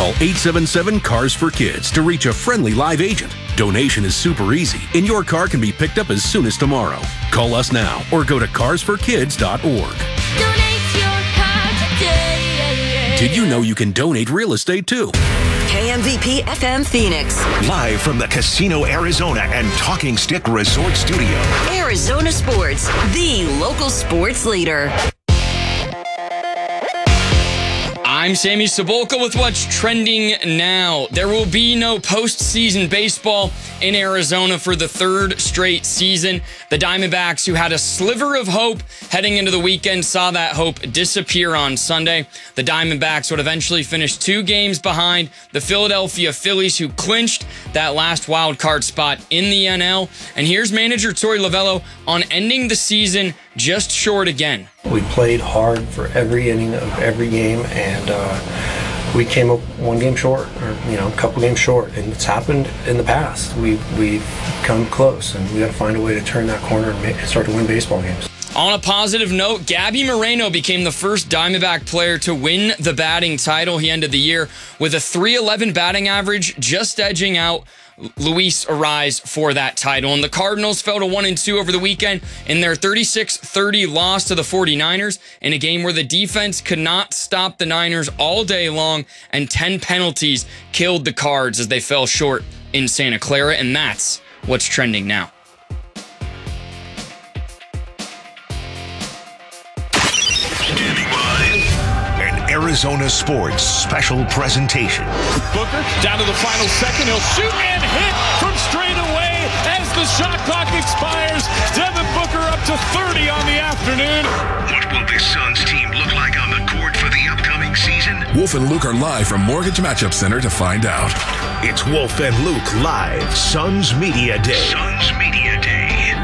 Call 877-CARS-FOR-KIDS to reach a friendly live agent. Donation is super easy, and your car can be picked up as soon as tomorrow. Call us now or go to carsforkids.org. Donate your car today. Did you know you can donate real estate too? KMVP FM Phoenix. Live from the Casino Arizona and Talking Stick Resort Studio. Arizona Sports, the local sports leader. I'm Sammy Cebulka with what's trending now. There will be no postseason baseball in Arizona for the third straight season. The Diamondbacks, who had a sliver of hope heading into the weekend, saw that hope disappear on Sunday. The Diamondbacks would eventually finish 2 games behind the Philadelphia Phillies, who clinched that last wild card spot in the NL. And here's manager Torey Lovullo on ending the season just short again. We played hard for every inning of every game, and we came up one game short, or a couple games short, and it's happened in the past. We've come close, and we got to find a way to turn that corner and start to win baseball games. On a positive note, Gabby Moreno became the first Diamondback player to win the batting title. He ended the year with a .311 batting average, just edging out Luis Arraez for that title. And the Cardinals fell to 1-2 over the weekend in their 36-30 loss to the 49ers in a game where the defense could not stop the Niners all day long, and 10 penalties killed the Cards as they fell short in Santa Clara. And that's what's trending now. Arizona Sports special presentation. Booker down to the final second. He'll shoot and hit from straight away as the shot clock expires. Devin Booker up to 30 on the afternoon. What will this Suns team look like on the court for the upcoming season? Wolf and Luke are live from Mortgage Matchup Center to find out. It's Wolf and Luke live, Suns Media Day. Suns Media Day.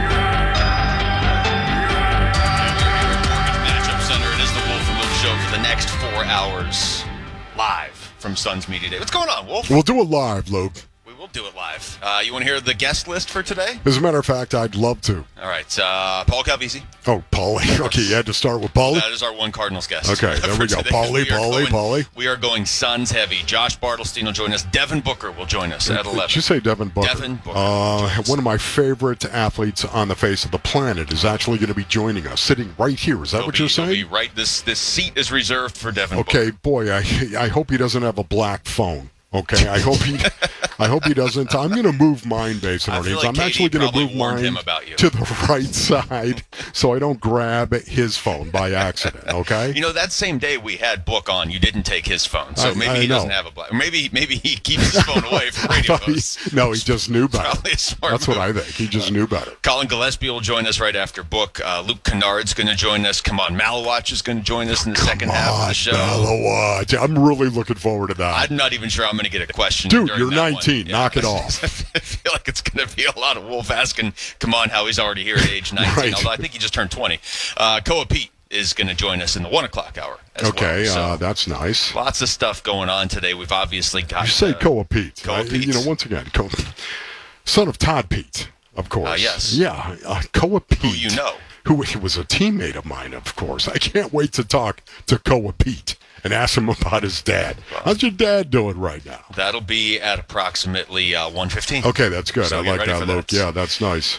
For the next 4 hours, live from Suns Media Day. What's going on, Wolf? We'll do it live, Luke. We will do it live. You want to hear the guest list for today? As a matter of fact, I'd love to. All right. Paul Calvisi. Oh, Paulie. Okay, you had to start with Paulie? That is our one Cardinals guest. Okay, there we go. Paulie. We are going Suns heavy. Josh Bartelstein will join us. Devin Booker will join us at 11. Did you say Devin Booker? Devin Booker. One of my favorite athletes on the face of the planet is actually going to be joining us, sitting right here. Is that what you're saying? He'll be right. This seat is reserved for Devin Booker. Okay, boy, I hope he doesn't have a black phone. Okay, I hope he doesn't. I'm going to move mine based on like I'm actually going to move mine to the right side so I don't grab his phone by accident. Okay. That same day we had Book on, you didn't take his phone, so maybe he doesn't have a black. Or maybe he keeps his phone away from radio hosts. No, he just knew better. Probably a smart That's move. what I think. He just knew better. Colin Gillespie will join us right after Book. Luke Kennard's going to join us. Come on, Malawatch is going to join us in the second half of the show. Malawatch. I'm really looking forward to that. I'm not even sure I'm going to get a question. Dude, you're 19. Knock it off. I feel like it's going to be a lot of Wolf asking, come on, how he's already here at age 19. Right. Although I think he just turned 20. Koa Pete is going to join us in the 1 o'clock hour as okay, well. So, that's nice. Lots of stuff going on today. We've obviously got... You say Koa Pete. Koa Pete. Once again, son of Todd Pete, of course. Yes. Yeah, Koa Pete. Who you know. Who was a teammate of mine, of course. I can't wait to talk to Koa Pete and ask him about his dad. How's your dad doing right now? That'll be at approximately 1:15. Okay, that's good. So I like that, Luke. Yeah, that's nice.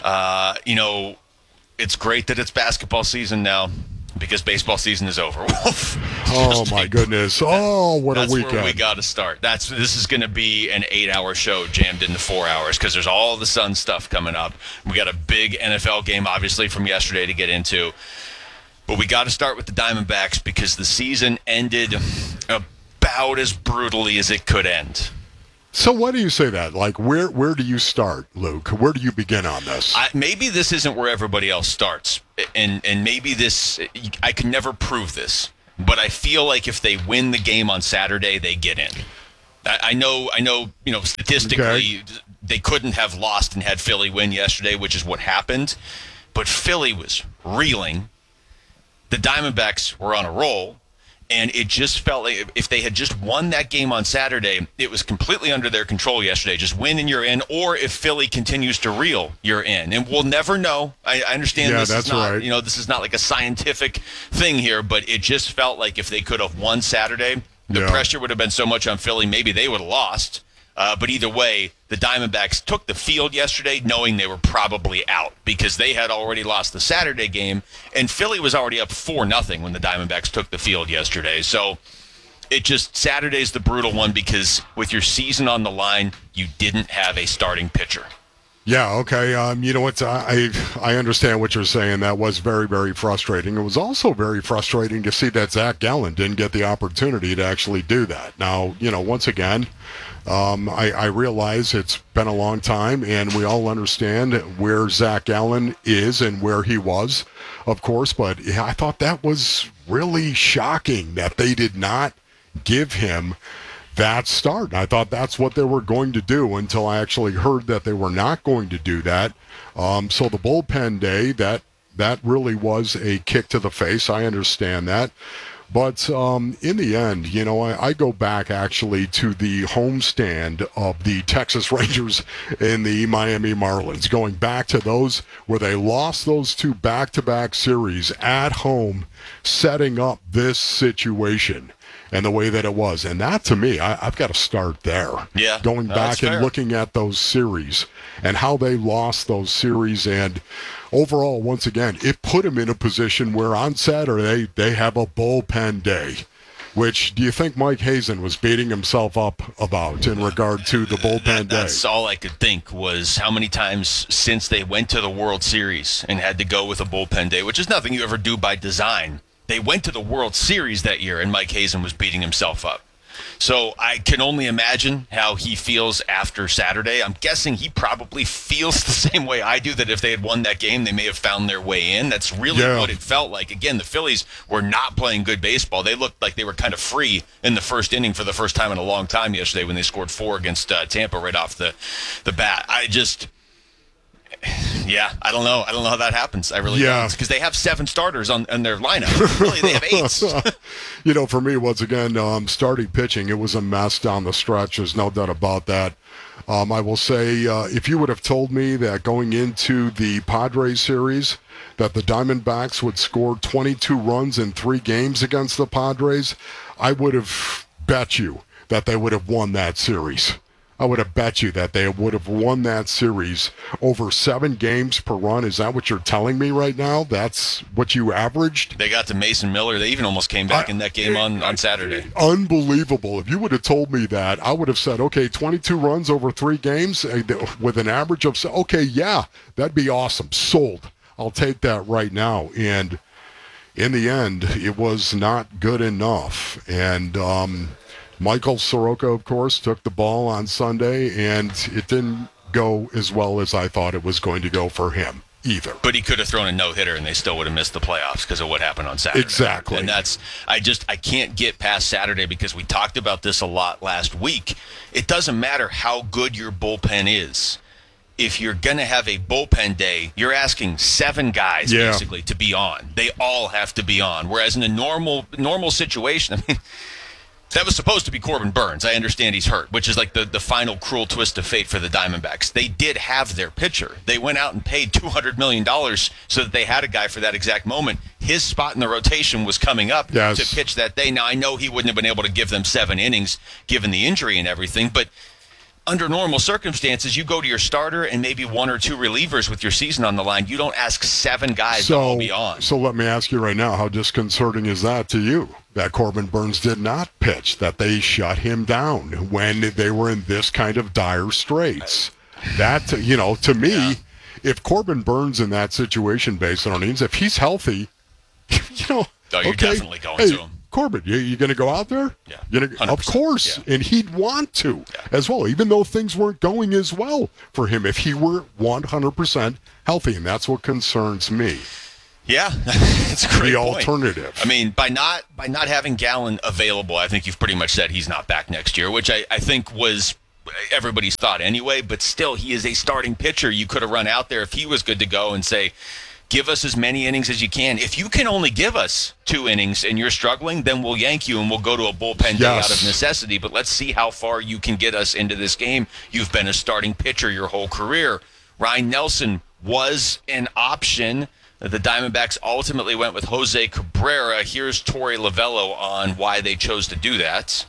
It's great that it's basketball season now because baseball season is over. Oh, my goodness. Oh, what a weekend. That's where we got to start. This is going to be an 8-hour show jammed into 4 hours because there's all the Sun stuff coming up. We got a big NFL game, obviously, from yesterday to get into. But we got to start with the Diamondbacks because the season ended about as brutally as it could end. So why do you say that? Like, where do you start, Luke? Where do you begin on this? Maybe this isn't where everybody else starts, and maybe this I can never prove this, but I feel like if they win the game on Saturday, they get in. I know. Statistically, they couldn't have lost and had Philly win yesterday, which is what happened. But Philly was reeling. The Diamondbacks were on a roll. And it just felt like if they had just won that game on Saturday, it was completely under their control yesterday. Just win and you're in. Or if Philly continues to reel, you're in. And we'll never know. I understand this is not, right. This is not like a scientific thing here, but it just felt like if they could have won Saturday, The pressure would have been so much on Philly, maybe they would have lost. But either way, the Diamondbacks took the field yesterday knowing they were probably out because they had already lost the Saturday game, and Philly was already up 4-0 when the Diamondbacks took the field yesterday. So Saturday's the brutal one because with your season on the line, you didn't have a starting pitcher. Yeah, okay. You know what? I understand what you're saying. That was very, very frustrating. It was also very frustrating to see that Zach Gallen didn't get the opportunity to actually do that. Now, once again, I realize it's been a long time, and we all understand where Zach Gallen is and where he was, of course. But I thought that was really shocking that they did not give him that start. I thought that's what they were going to do until I actually heard that they were not going to do that. So the bullpen day, that really was a kick to the face. I understand that. But in the end, I go back actually to the homestand of the Texas Rangers and the Miami Marlins, going back to those where they lost those two back-to-back series at home, setting up this situation and the way that it was. And that, to me, I've got to start there. Yeah, going back and looking at those series and how they lost those series. And overall, once again, it put them in a position where on Saturday they have a bullpen day. Which do you think Mike Hazen was beating himself up about in regard to the bullpen day? That's all I could think was how many times since they went to the World Series and had to go with a bullpen day, which is nothing you ever do by design. They went to the World Series that year, and Mike Hazen was beating himself up. So I can only imagine how he feels after Saturday. I'm guessing he probably feels the same way I do, that if they had won that game, they may have found their way in. That's really what it felt like. Again, the Phillies were not playing good baseball. They looked like they were kind of free in the first inning for the first time in a long time yesterday when they scored 4 against Tampa right off the bat. I don't know. I don't know how that happens. I really don't. Because they have 7 starters on their lineup. Really, they have 8. For me, once again, starting pitching, it was a mess down the stretch. There's no doubt about that. I will say, if you would have told me that going into the Padres series that the Diamondbacks would score 22 runs in 3 games against the Padres, I would have bet you that they would have won that series. I would have bet you that they would have won that series over 7 games per run. Is that what you're telling me right now? That's what you averaged? They got to Mason Miller. They even almost came back in that game on Saturday. Unbelievable. If you would have told me that, I would have said, okay, 22 runs over 3 games with an average of, okay, yeah, that'd be awesome. Sold. I'll take that right now. And in the end, it was not good enough. And Michael Soroka, of course, took the ball on Sunday, and it didn't go as well as I thought it was going to go for him either. But he could have thrown a no-hitter, and they still would have missed the playoffs because of what happened on Saturday. Exactly. And I can't get past Saturday because we talked about this a lot last week. It doesn't matter how good your bullpen is. If you're going to have a bullpen day, you're asking 7 guys basically to be on. They all have to be on. Whereas in a normal situation, that was supposed to be Corbin Burns. I understand he's hurt, which is like the final cruel twist of fate for the Diamondbacks. They did have their pitcher. They went out and paid $200 million so that they had a guy for that exact moment. His spot in the rotation was coming up to pitch that day. Now, I know he wouldn't have been able to give them 7 innings given the injury and everything, but under normal circumstances, you go to your starter and maybe 1 or 2 relievers with your season on the line. You don't ask 7 guys to all be on. So let me ask you right now, how disconcerting is that to you? That Corbin Burns did not pitch, that they shut him down when they were in this kind of dire straits. That, to me, if Corbin Burns in that situation based on innings, if he's healthy, you're definitely going to him. Corbin, you going to go out there? Yeah, of course, and he'd want to as well, even though things weren't going as well for him if he were 100% healthy, and that's what concerns me. Yeah, it's a great point. Alternative. I mean, by not having Gallen available, I think you've pretty much said he's not back next year, which I think was everybody's thought anyway, but still, he is a starting pitcher. You could have run out there if he was good to go and say, give us as many innings as you can. If you can only give us 2 innings and you're struggling, then we'll yank you and we'll go to a bullpen day out of necessity. But let's see how far you can get us into this game. You've been a starting pitcher your whole career. Ryan Nelson was an option, The Diamondbacks ultimately went with Jose Cabrera. Here's Torey Lovello on why they chose to do that.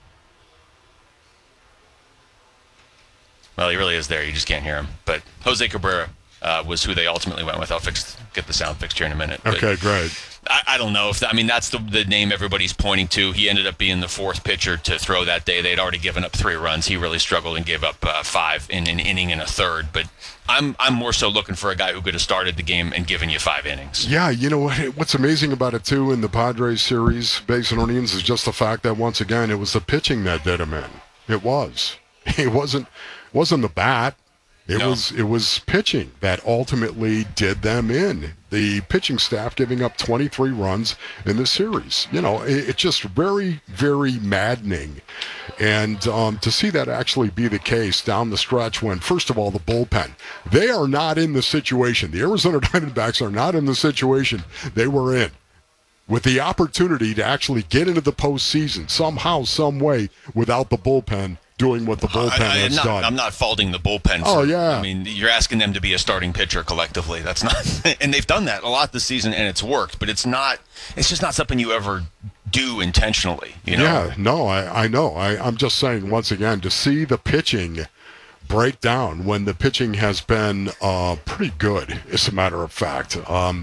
Well, he really is there. You just can't hear him. But Jose Cabrera was who they ultimately went with. I'll get the sound fixed here in a minute. Okay, great. I don't know if that's the name everybody's pointing to. He ended up being the fourth pitcher to throw that day. They'd already given up 3 runs. He really struggled and gave up 5 in an inning and a third. But I'm more so looking for a guy who could have started the game and given you 5 innings. Yeah, you know what's amazing about it too in the Padres series, Basin Indians, is just the fact that once again it was the pitching that did him in. It was. It wasn't the bat. It was pitching that ultimately did them in. The pitching staff giving up 23 runs in the series. It's just very, very maddening. And to see that actually be the case down the stretch when, first of all, the bullpen, they are not in the situation. The Arizona Diamondbacks are not in the situation they were in, with the opportunity to actually get into the postseason somehow, some way, without the bullpen doing what the bullpen has done. I'm not faulting the bullpen. I mean, you're asking them to be a starting pitcher collectively. That's not, and they've done that a lot this season, and it's worked. But it's just not something you ever do intentionally. Yeah, no, I know. I'm just saying once again, to see the pitching break down when the pitching has been pretty good, as a matter of fact.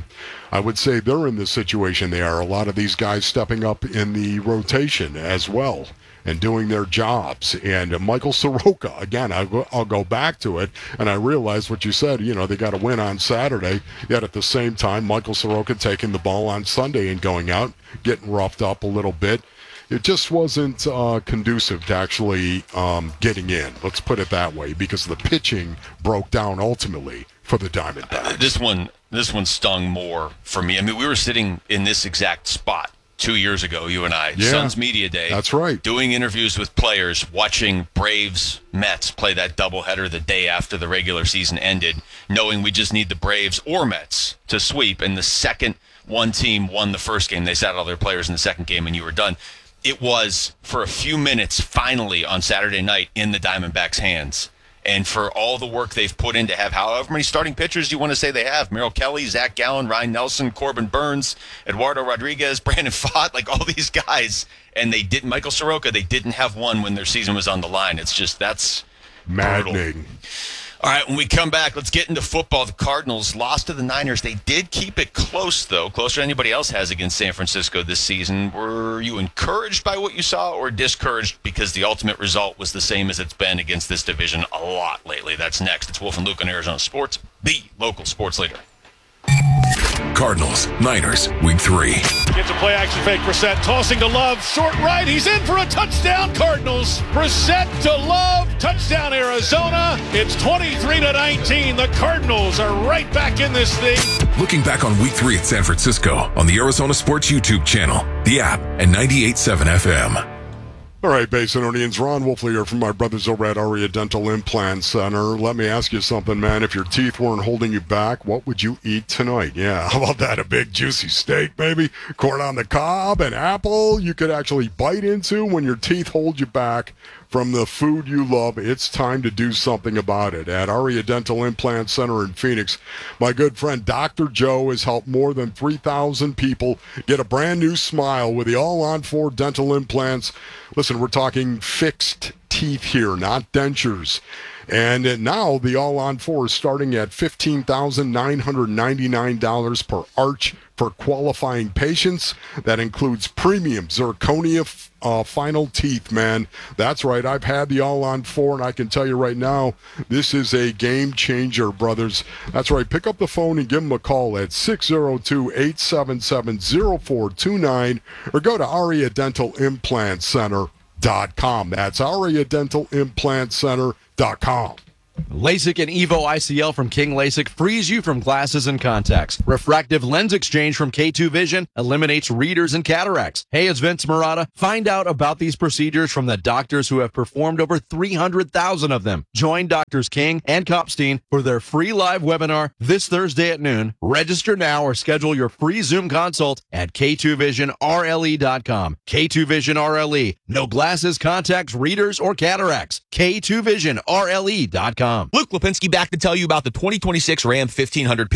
I would say they're in the situation they are. A lot of these guys stepping up in the rotation as well and doing their jobs. And Michael Soroka, again, I'll go back to it, and I realize what you said, they got to win on Saturday, yet at the same time, Michael Soroka taking the ball on Sunday and going out, getting roughed up a little bit. It just wasn't conducive to actually getting in, let's put it that way, because the pitching broke down ultimately for the Diamondbacks. This one stung more for me. I mean, we were sitting in this exact spot 2 years ago, you and I, Suns Media Day. That's right. Doing interviews with players, watching Braves Mets play that doubleheader the day after the regular season ended, knowing we just need the Braves or Mets to sweep. And the second one team won the first game, they sat all their players in the second game, and you were done. It was, for a few minutes, finally on Saturday night, in the Diamondbacks' hands. And for all the work they've put in to have however many starting pitchers you want to say they have, Merrill Kelly, Zach Gallen, Ryan Nelson, Corbin Burns, Eduardo Rodriguez, Brandon Pfaadt, like all these guys, and they didn't, Michael Soroka, they didn't have one when their season was on the line. It's just, that's maddening. Brutal. All right, when we come back, let's get into football. The Cardinals lost to the Niners. They did keep it close, though, closer than anybody else has against San Francisco this season. Were you encouraged by what you saw or discouraged because the ultimate result was the same as it's been against this division a lot lately? That's next. It's Wolf and Luke on Arizona Sports, the local sports leader. Cardinals, Niners, Week 3. Gets a play action fake. Brissett tossing to Love. Short right. He's in for a touchdown. Cardinals. Brissett to Love. Touchdown Arizona. It's 23-19. The Cardinals are right back in this thing. Looking back on Week 3 at San Francisco on the Arizona Sports YouTube channel, the app, and 98.7 FM. All right, Basinonians, Ron Wolfley here from my brothers over at Aria Dental Implant Center. Let me ask you something, man. If your teeth weren't holding you back, what would you eat tonight? Yeah, how about that? A big juicy steak, baby? Corn on the cob, an apple you could actually bite into when your teeth hold you back from the food you love. It's time to do something about it. At Aria Dental Implant Center in Phoenix, my good friend Dr. Joe has helped more than 3,000 people get a brand new smile with the all-on-4 dental implants. Listen, we're talking fixed teeth here, not dentures. And now the all-on-4 is starting at $15,999 per arch for qualifying patients. That includes premium zirconia final teeth, man. That's right. I've had the all-on-4, and I can tell you right now, this is a game changer, brothers. That's right. Pick up the phone and give them a call at 602-877-0429 or go to AriaDentalImplantCenter.com. That's AriaDentalImplantCenter.com. LASIK and EVO ICL from King LASIK frees you from glasses and contacts. Refractive lens exchange from K2 Vision eliminates readers and cataracts. Hey, it's Vince Marotta. Find out about these procedures from the doctors who have performed over 300,000 of them. Join Doctors King and Kopstein for their free live webinar this Thursday at noon. Register now or schedule your free Zoom consult at K2VisionRLE.com. K2 Vision RLE. No glasses, contacts, readers, or cataracts. K2VisionRLE.com. Luke Lipinski back to tell you about the 2026 Ram 1500 pickup.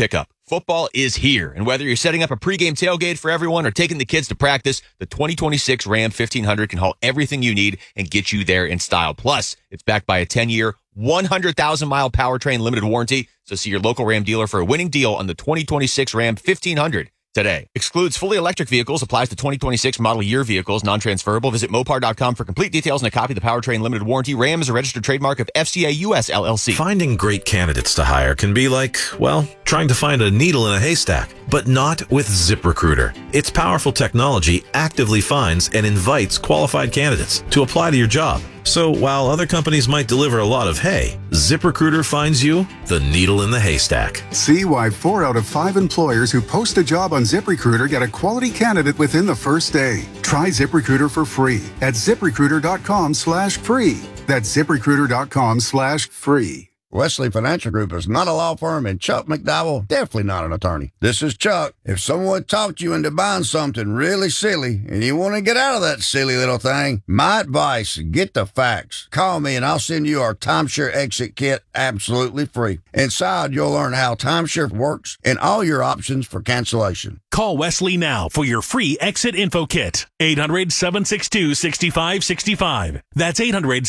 Football is here, and whether you're setting up a pregame tailgate for everyone or taking the kids to practice, the 2026 Ram 1500 can haul everything you need and get you there in style. Plus, it's backed by a 10-year, 100,000-mile powertrain limited warranty, so see your local Ram dealer for a winning deal on the 2026 Ram 1500 today. Excludes fully electric vehicles, applies to 2026 model year vehicles, non-transferable. Visit Mopar.com for complete details and a copy of the powertrain limited warranty. Ram is a registered trademark of FCA US LLC. Finding great candidates to hire can be like, well, trying to find a needle in a haystack, but not with ZipRecruiter. Its powerful technology actively finds and invites qualified candidates to apply to your job. So while other companies might deliver a lot of hay, ZipRecruiter finds you the needle in the haystack. See why 4 out of 5 employers who post a job on ZipRecruiter get a quality candidate within the first day. Try ZipRecruiter for free at ZipRecruiter.com/free. That's ZipRecruiter.com/free. Wesley Financial Group is not a law firm, and Chuck McDowell definitely not an attorney. This is Chuck. If someone talked you into buying something really silly and you want to get out of that silly little thing, my advice, get the facts. Call me and I'll send you our timeshare exit kit absolutely free. Inside, you'll learn how timeshare works and all your options for cancellation. Call Wesley now for your free exit info kit. 800-762-6565. That's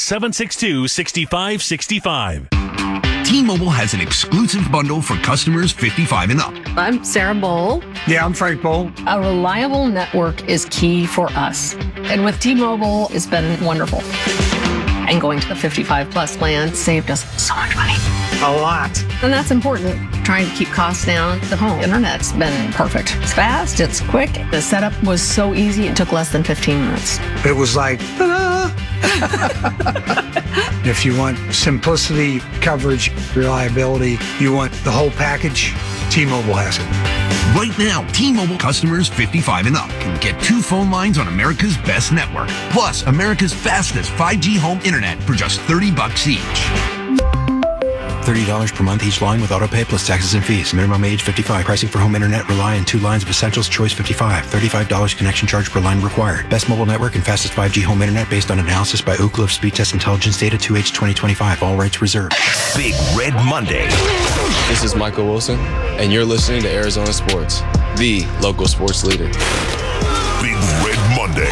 800-762-6565. T-Mobile has an exclusive bundle for customers 55 and up. I'm Sarah Bowl. Yeah, I'm Frank Bowl. A reliable network is key for us. And with T-Mobile, it's been wonderful. And going to the 55 plus plan saved us so much money. A lot. And that's important. Trying to keep costs down. The home internet's been perfect. It's fast, it's quick. The setup was so easy, it took less than 15 minutes. It was like, ta-da! If you want simplicity, coverage, reliability, you want the whole package, T-Mobile has it. Right now, T-Mobile customers 55 and up can get 2 phone lines on America's best network, plus America's fastest 5G home internet for just $30 each. $30 per month each line with autopay plus taxes and fees. Minimum age 55. Pricing for home internet rely on 2 lines of essentials. Choice 55. $35 connection charge per line required. Best mobile network and fastest 5G home internet based on analysis by Ookla of Speed Test Intelligence data 2H 2025. All rights reserved. Big Red Monday. This is Michael Wilson, and you're listening to Arizona Sports, the local sports leader. Big Red Monday.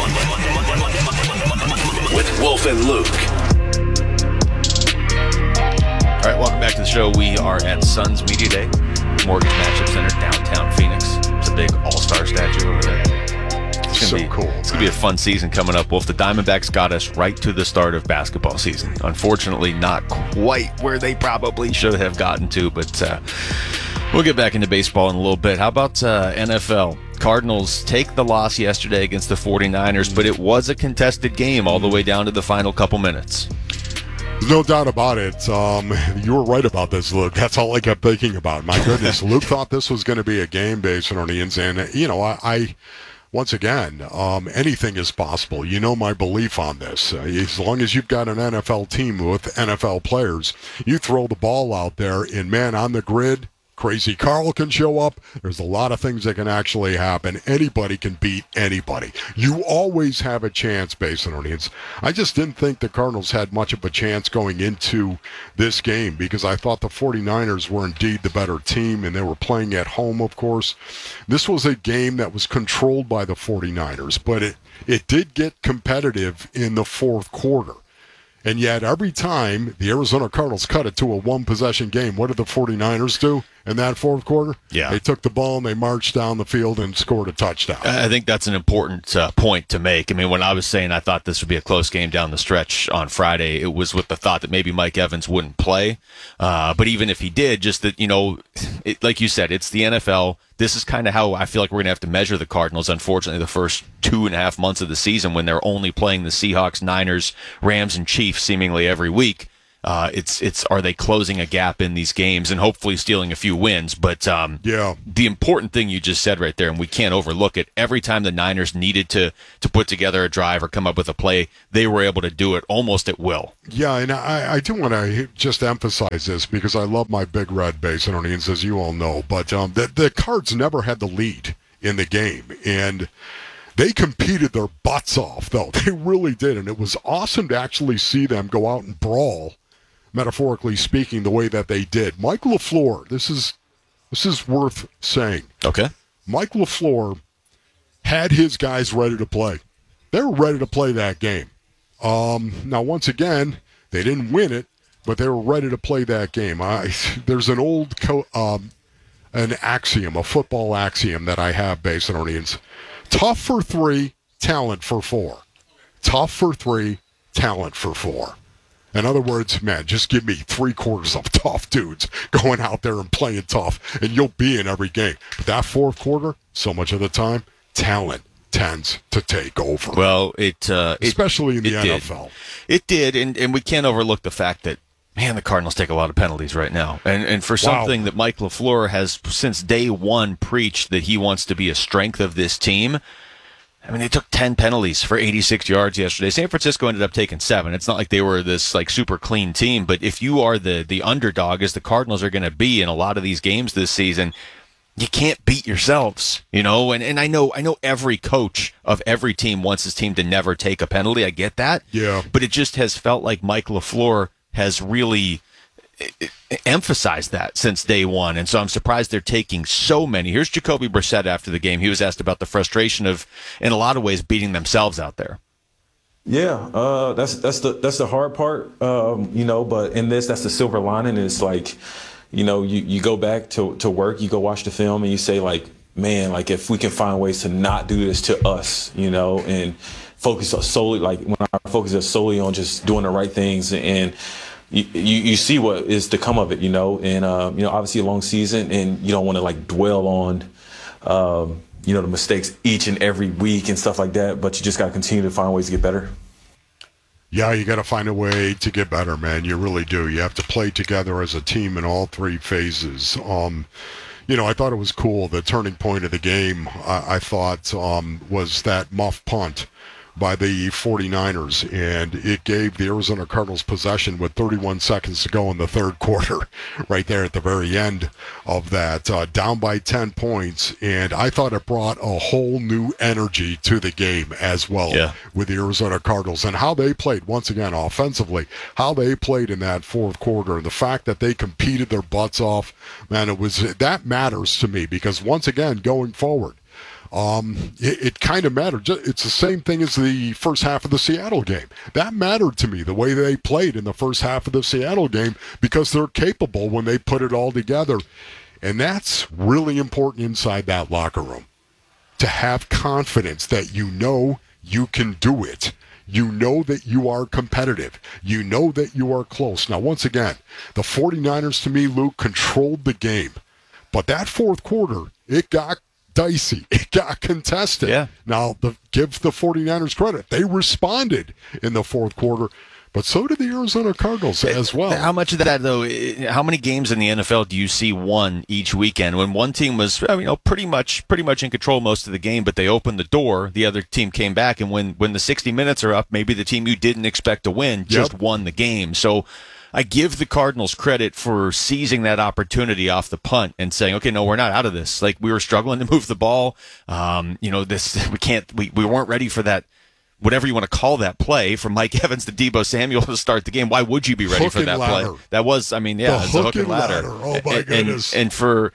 With Wolf and Luke. All right, welcome back to the show. We are at Suns Media Day, Mortgage Matchup Center, downtown Phoenix. It's a big all-star statue over there. It's gonna be cool. It's going to be a fun season coming up. Wolf, the Diamondbacks got us right to the start of basketball season. Unfortunately, not quite where they probably should have gotten to, but we'll get back into baseball in a little bit. How about NFL? Cardinals take the loss yesterday against the 49ers, but it was a contested game all the way down to the final couple minutes. No doubt about it. You were right about this, Luke. That's all I kept thinking about. My goodness, Luke thought this was going to be a game based on Indians, and I once again, anything is possible. You know my belief on this. As long as you've got an NFL team with NFL players, you throw the ball out there, and man, on the grid, Crazy Carl can show up. There's a lot of things that can actually happen. Anybody can beat anybody. You always have a chance based on audience. I just didn't think the Cardinals had much of a chance going into this game because I thought the 49ers were indeed the better team, and they were playing at home, of course. This was a game that was controlled by the 49ers, but it did get competitive in the fourth quarter. And yet, every time the Arizona Cardinals cut it to a one-possession game, what did the 49ers do in that fourth quarter? Yeah. They took the ball and they marched down the field and scored a touchdown. I think that's an important point to make. I mean, when I was saying I thought this would be a close game down the stretch on Friday, it was with the thought that maybe Mike Evans wouldn't play. But even if he did, just that, like you said, it's the NFL. This is kind of how I feel like we're going to have to measure the Cardinals, unfortunately, the first 2.5 months of the season when they're only playing the Seahawks, Niners, Rams, and Chiefs seemingly every week. It's are they closing a gap in these games and hopefully stealing a few wins? But the important thing you just said right there, and we can't overlook it, every time the Niners needed to put together a drive or come up with a play, they were able to do it almost at will. Yeah, and I do want to just emphasize this because I love my Big Red Basin audience, as you all know, but the Cards never had the lead in the game, and they competed their butts off, though. They really did, and it was awesome to actually see them go out and brawl, metaphorically speaking, the way that they did. Mike LaFleur, this is This is worth saying. Okay. Mike LaFleur had his guys ready to play. They were ready to play that game. Now, once again, they didn't win it, but they were ready to play that game. There's an old an axiom, a football axiom that I have based on Orleans. Tough for 3, talent for 4. Tough for 3, talent for 4. In other words, man, just give me 3 quarters of tough dudes going out there and playing tough, and you'll be in every game. But that fourth quarter, so much of the time, talent tends to take over. Well, especially in the NFL. It did, and we can't overlook the fact that, man, the Cardinals take a lot of penalties right now. And for something that Mike LaFleur has since day one preached that he wants to be a strength of this team, I mean, they took 10 penalties for 86 yards yesterday. San Francisco ended up taking 7. It's not like they were this super clean team, but if you are the underdog, as the Cardinals are going to be in a lot of these games this season, you can't beat yourselves, And I know every coach of every team wants his team to never take a penalty. I get that. Yeah. But it just has felt like Mike LaFleur has really emphasized that since day one, and so I'm surprised they're taking so many. Here's Jacoby Brissett after the game. He was asked about the frustration of, in a lot of ways, beating themselves out there. Yeah, that's the hard part, but in this, that's the silver lining. It's like, you go back to work, you go watch the film, and you say, like, man, like, if we can find ways to not do this to us, and focus solely, like, when our focus is solely on just doing the right things, and you see what is to come of it, and obviously a long season, and you don't want to like dwell on the mistakes each and every week and stuff like that, but you just got to continue to find ways to get better. Yeah, you got to find a way to get better, man. You really do. You have to play together as a team in all 3 phases. I thought it was cool. The turning point of the game, I thought, was that muff punt by the 49ers, and it gave the Arizona Cardinals possession with 31 seconds to go in the third quarter, right there at the very end of that, down by 10 points, and I thought it brought a whole new energy to the game as well with the Arizona Cardinals, and how they played, once again, offensively, how they played in that fourth quarter, and the fact that they competed their butts off, man, that matters to me, because once again, going forward, it kind of mattered. It's the same thing as the first half of the Seattle game. That mattered to me, the way they played in the first half of the Seattle game, because they're capable when they put it all together. And that's really important inside that locker room, to have confidence that you can do it. You know that you are competitive. You know that you are close. Now, once again, the 49ers, to me, Luke, controlled the game. But that fourth quarter, it got dicey. It got contested. Yeah. Now, give the 49ers credit. They responded in the fourth quarter, but so did the Arizona Cardinals as well. How much of that, though, how many games in the NFL do you see won each weekend when one team was pretty much in control most of the game, but they opened the door, the other team came back, and when the 60 minutes are up, maybe the team you didn't expect to win just won the game. So I give the Cardinals credit for seizing that opportunity off the punt and saying, okay, no, we're not out of this. Like, we were struggling to move the ball. We weren't ready for that, whatever you want to call that play, from Mike Evans to Deebo Samuel to start the game. Why would you be ready for that play? That was, it's a hook and ladder. Oh my goodness. And for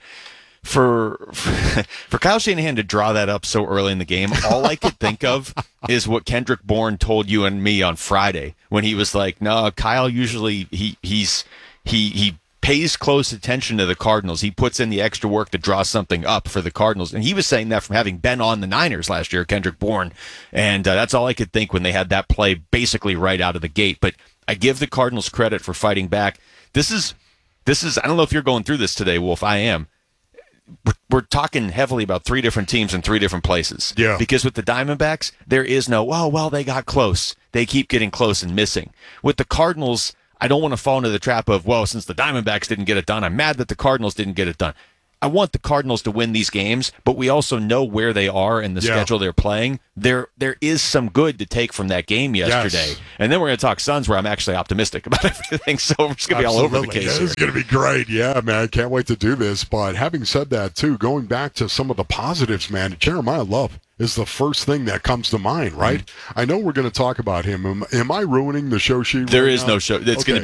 Kyle Shanahan to draw that up so early in the game, all I could think of is what Kendrick Bourne told you and me on Friday, when he was like, no, Kyle usually he pays close attention to the Cardinals. He puts in the extra work to draw something up for the Cardinals. And he was saying that from having been on the Niners last year, Kendrick Bourne. And that's all I could think when they had that play basically right out of the gate. But I give the Cardinals credit for fighting back. This is I don't know if you're going through this today, Wolf. I am. We're talking heavily about 3 different teams in 3 different places. Yeah. Because with the Diamondbacks, there is no, they got close. They keep getting close and missing. With the Cardinals, I don't want to fall into the trap of, since the Diamondbacks didn't get it done, I'm mad that the Cardinals didn't get it done. I want the Cardinals to win these games, but we also know where they are in the schedule they're playing. There is some good to take from that game yesterday. Yes. And then we're going to talk Suns, where I'm actually optimistic about everything, so we're just going to be all over the case. It's going to be great. Yeah, man, I can't wait to do this. But having said that, too, going back to some of the positives, man, Jeremiah Love is the first thing that comes to mind, right? I know we're going to talk about him. Am I ruining the show sheet? There is no show. It's going to be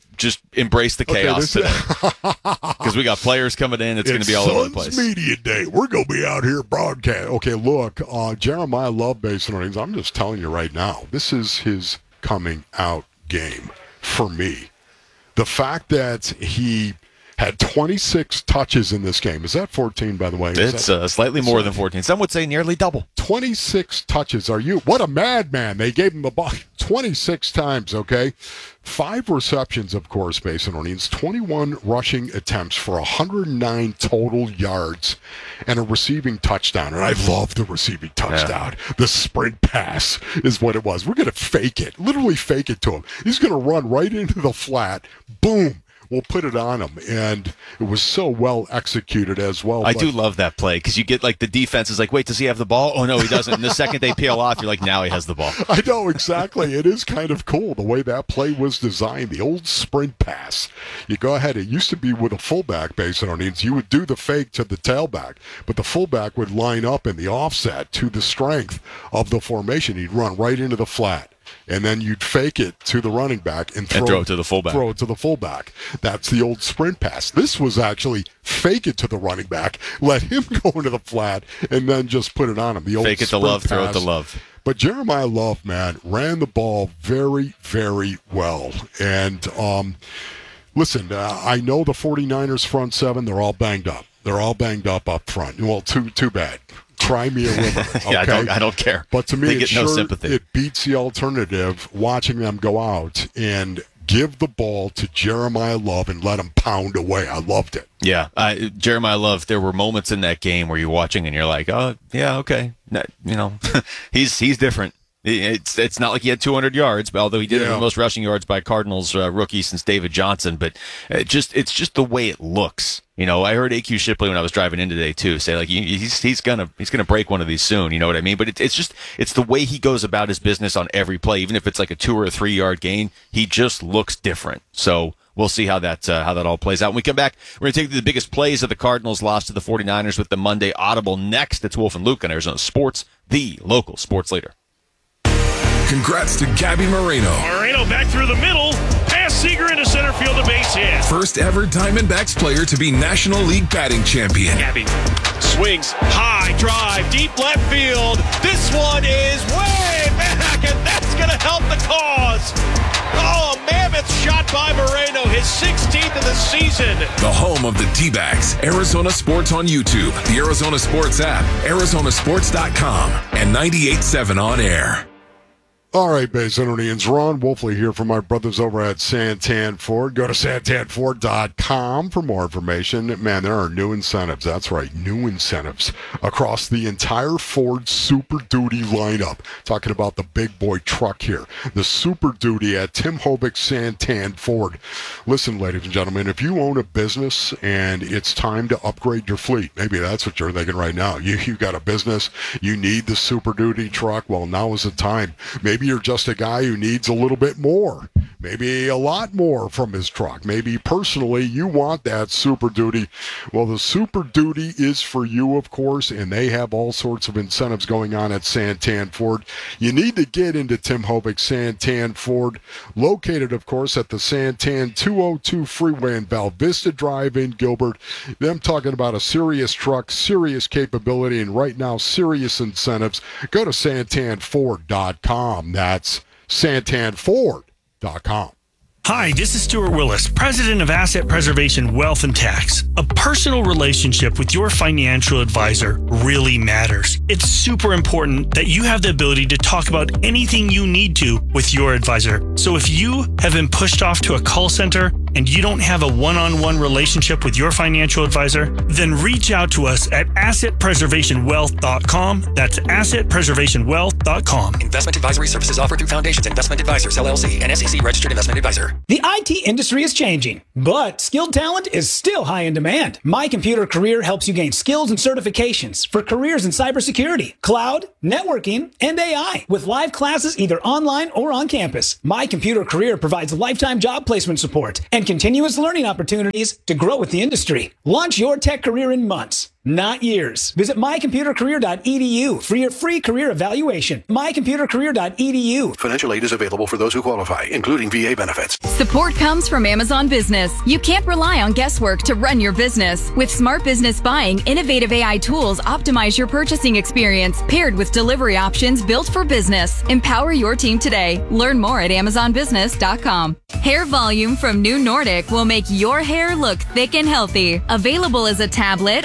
just embrace the chaos today. Because we got players coming in. It's going to be all over the place. Media Day. We're going to be out here broadcast. Okay, look, Jeremiah Love, Basin Earnings, I'm just telling you right now, this is his coming out game for me. The fact that he had 26 touches in this game. Is that 14, by the way? It's slightly more than 14. Some would say nearly double. 26 touches. What a madman. They gave him the ball 26 times, okay? 5 receptions, of course, Basin Earnings, 21 rushing attempts for 109 total yards and a receiving touchdown. And I love the receiving touchdown. Yeah. The sprint pass is what it was. We're going to fake it, literally fake it to him. He's going to run right into the flat. Boom. We'll put it on him, and it was so well executed as well. I do love that play because you get like the defense is like, wait, does he have the ball? Oh, no, he doesn't. And the second they peel off, you're like, now he has the ball. I know, exactly. It is kind of cool the way that play was designed, the old sprint pass. You go ahead. It used to be with a fullback, Basin Earnings. You would do the fake to the tailback, but the fullback would line up in the offset to the strength of the formation. He'd run right into the flat. And then you'd fake it to the running back and throw it to the fullback. Throw it to the fullback. That's the old sprint pass. This was actually fake it to the running back, let him go into the flat, and then just put it on him. The old fake it to Love, throw it to Love. But Jeremiah Love, man, ran the ball very, very well. And listen, I know the 49ers front seven, they're all banged up. They're all banged up front. Well, too bad. Cry me a river. Okay? Yeah, I don't care. But to me, they get no sympathy. It beats the alternative watching them go out and give the ball to Jeremiah Love and let him pound away. I loved it. Yeah, Jeremiah Love, there were moments in that game where you're watching and you're like, oh, yeah, okay. He's different. It's not like he had 200 yards, although he did have the most rushing yards by Cardinals rookie since David Johnson. But it's just the way it looks. I heard A.Q. Shipley when I was driving in today too say like he's gonna break one of these soon. You know what I mean? But it's the way he goes about his business on every play, even if it's like a 2 or a 3 yard gain. He just looks different. So we'll see how that all plays out. When we come back, we're going to take the biggest plays of the Cardinals' loss to the 49ers with the Monday Audible. Next, it's Wolf and Luke on Arizona Sports, the local sports leader. Congrats to Gabby Moreno. Moreno back through the middle. Pass Seager into center field, a base hit. First ever Diamondbacks player to be National League batting champion. Gabby swings, high drive, deep left field. This one is way back, and that's going to help the cause. Oh, a mammoth shot by Moreno, his 16th of the season. The home of the D-backs, Arizona Sports on YouTube, the Arizona Sports app, arizonasports.com, and 98.7 on air. All right, Basin Earnings, Ron Wolfley here from my brothers over at Santan Ford. Go to santanford.com for more information. Man, there are new incentives. That's right, new incentives across the entire Ford Super Duty lineup. Talking about the big boy truck here, the Super Duty at Tim Hobick Santan Ford. Listen, ladies and gentlemen, if you own a business and it's time to upgrade your fleet, maybe that's what you're thinking right now. You got a business, you need the Super Duty truck. Well, now is the time. Maybe you're just a guy who needs a little bit more, maybe a lot more from his truck. Maybe personally you want that Super Duty. Well, the Super Duty is for you, of course, and they have all sorts of incentives going on at Santan Ford. You need to get into Tim Hobick Santan Ford, located, of course, at the Santan 202 Freeway in Val Vista Drive in Gilbert. Them talking about a serious truck, serious capability, and right now serious incentives. Go to santanford.com. That's santanford.com. Hi, this is Stuart Willis, President of Asset Preservation Wealth and Tax. A personal relationship with your financial advisor really matters. It's super important that you have the ability to talk about anything you need to with your advisor. So if you have been pushed off to a call center and you don't have a one-on-one relationship with your financial advisor, then reach out to us at assetpreservationwealth.com. That's assetpreservationwealth.com. Investment advisory services offered through Foundations Investment Advisors, LLC, an SEC registered investment advisor. The IT industry is changing, but skilled talent is still high in demand. My Computer Career helps you gain skills and certifications for careers in cybersecurity, cloud, networking, and AI with live classes either online or on campus. My Computer Career provides lifetime job placement support and continuous learning opportunities to grow with the industry. Launch your tech career in months. not years. Visit mycomputercareer.edu for your free career evaluation. mycomputercareer.edu. Financial aid is available for those who qualify, including VA benefits. Support comes from Amazon Business. You can't rely on guesswork to run your business. With Smart Business Buying, innovative AI tools optimize your purchasing experience, paired with delivery options built for business. Empower your team today. Learn more at amazonbusiness.com. Hair Volume from New Nordic will make your hair look thick and healthy. Available as a tablet